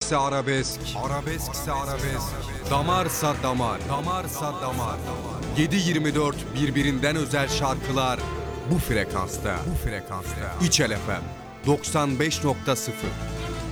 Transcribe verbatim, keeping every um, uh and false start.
Arabeskse arabesk, arabeskse arabesk, damarsa damar, damarsa damar. yedi yirmi dört birbirinden özel şarkılar bu frekansta, bu frekansta. İçel F M doksan beş nokta sıfır.